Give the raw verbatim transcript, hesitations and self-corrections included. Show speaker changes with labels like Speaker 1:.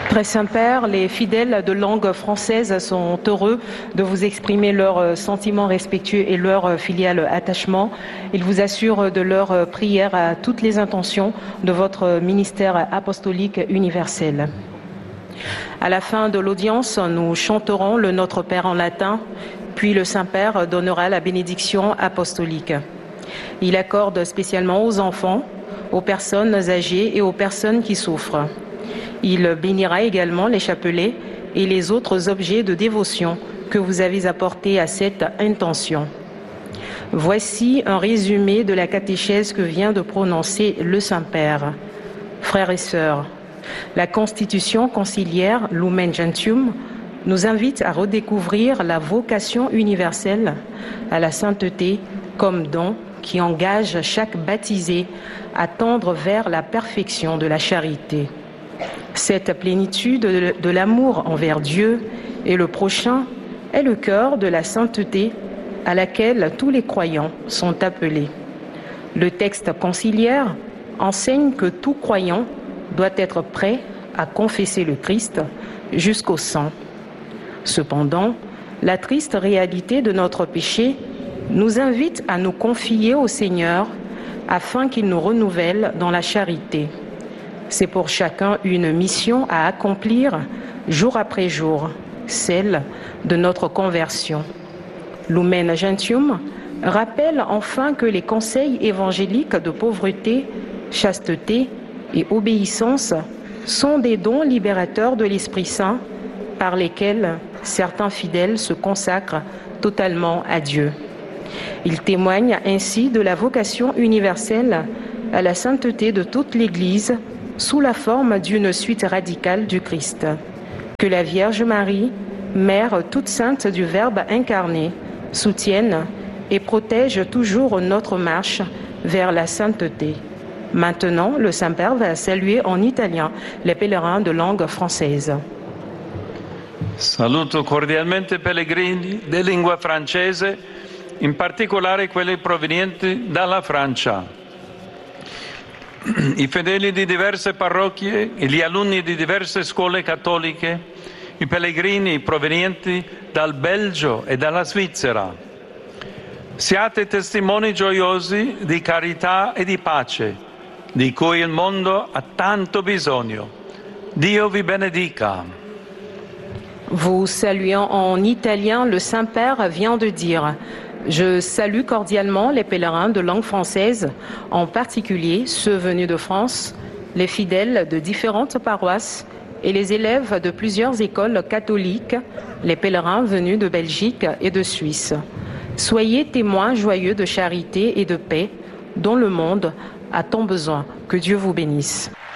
Speaker 1: Très Saint-Père, les fidèles de langue française sont heureux de vous exprimer leurs sentiments respectueux et leur filial attachement. Ils vous assurent de leur prière à toutes les intentions de votre ministère apostolique universel. À la fin de l'audience, nous chanterons le Notre Père en latin, puis le Saint-Père donnera la bénédiction apostolique. Il accorde spécialement aux enfants, aux personnes âgées et aux personnes qui souffrent. Il bénira également les chapelets et les autres objets de dévotion que vous avez apportés à cette intention. Voici un résumé de la catéchèse que vient de prononcer le Saint-Père. Frères et sœurs, la Constitution conciliaire Lumen Gentium nous invite à redécouvrir la vocation universelle à la sainteté comme don qui engage chaque baptisé à tendre vers la perfection de la charité. Cette plénitude de l'amour envers Dieu et le prochain est le cœur de la sainteté à laquelle tous les croyants sont appelés. Le texte conciliaire enseigne que tout croyant doit être prêt à confesser le Christ jusqu'au sang. Cependant, la triste réalité de notre péché nous invite à nous confier au Seigneur afin qu'il nous renouvelle dans la charité. C'est pour chacun une mission à accomplir jour après jour, celle de notre conversion. Lumen Gentium rappelle enfin que les conseils évangéliques de pauvreté, chasteté et obéissance sont des dons libérateurs de l'Esprit Saint par lesquels certains fidèles se consacrent totalement à Dieu. Il témoigne ainsi de la vocation universelle à la sainteté de toute l'Église sous la forme d'une suite radicale du Christ. Que la Vierge Marie, Mère toute sainte du Verbe incarné, soutienne et protège toujours notre marche vers la sainteté. Maintenant, le Saint-Père va saluer en italien les pèlerins de langue française.
Speaker 2: Saluto cordialmente pellegrini di lingua francese, in particolare quelli provenienti dalla Francia. I fedeli di diverse parrocchie e gli alunni di diverse scuole cattoliche, i pellegrini provenienti dal Belgio e dalla Svizzera. Siate testimoni gioiosi di carità e di pace, di cui il mondo ha tanto bisogno. Dio vi benedica.
Speaker 1: Vous saluant en italien, le Saint-Père vient de dire: je salue cordialement les pèlerins de langue française, en particulier ceux venus de France, les fidèles de différentes paroisses et les élèves de plusieurs écoles catholiques, les pèlerins venus de Belgique et de Suisse. Soyez témoins joyeux de charité et de paix dont le monde a tant besoin. Que Dieu vous bénisse.